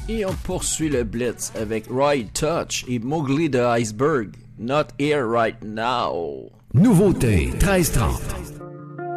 Et on poursuit le Blitz avec Roy Touch et Mowgli de Iceberg. Not here right now. Nouveauté 1330.